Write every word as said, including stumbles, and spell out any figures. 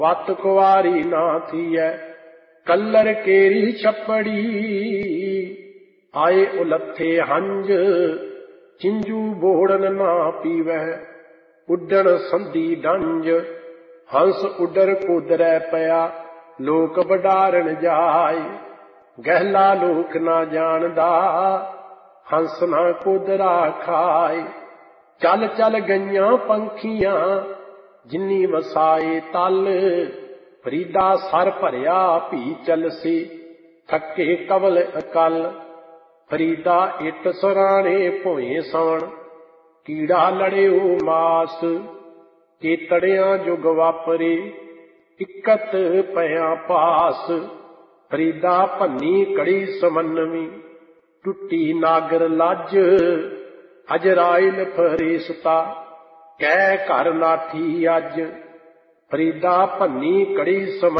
वत कुवारी ना थीए कल्लर केरी छपड़ी। आए उलथे हंज चिंजू बोड़न ना पीवै उड्डण संधी डंज। हंस उडर कुदरै पया लोक बडारण जाए। गहला लोक ना जानदा हंस ना कुदरा खाए। चल चल गईयां पंखियां जिन्नी वसाए तल। फरीदा सर भरिया भी चलसी थके कवल अकल। फरीदा इट सराणे भोए सवण कीड़ा लड़ियो मास। केतड़ियां जुग वापरे इकत पया पास। फरीदा भन्नी कड़ी समन्नवी टुटी नागर लज। अजराइल फरिश्ता कै घर नाठी अज। फरीदा भन्नी कड़ी समन्नवी